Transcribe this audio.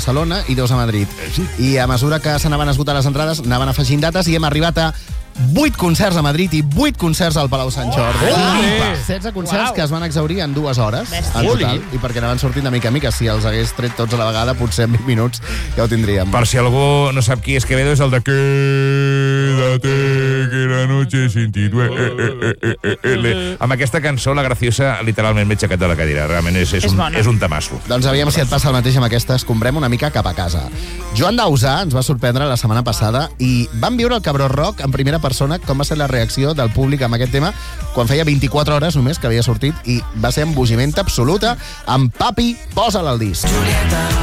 Barcelona i 2 a Madrid. I a mesura que s'anaven esgotant les entrades, anaven afegint dates i hem arribat a 8 concerts a Madrid i 8 concerts al Palau Sant Jordi. 16 concerts que es van exhaurir en 2 hores, en total, i perquè anaven sortint de mica a mica. Si els hagués tret tots a la vegada, potser en 20 minuts ja ho tindríem. Per si algú no sap qui és Quevedo, és el de Quédate, que la noche sin ti duele. Amb aquesta cançó, la Graciosa literalment m'he aixecat de la cadira. Realment és un tamasso. Doncs aviam si et passa el mateix amb aquesta. Escombrem una mica cap a casa. Joan Dausà ens va sorprendre la setmana passada i vam viure el Cabró Rock en primera persona, com va ser la reacció del públic amb aquest tema quan feia 24 hores només que havia sortit, i va ser embogiment absoluta amb Papi, posa'l al disc.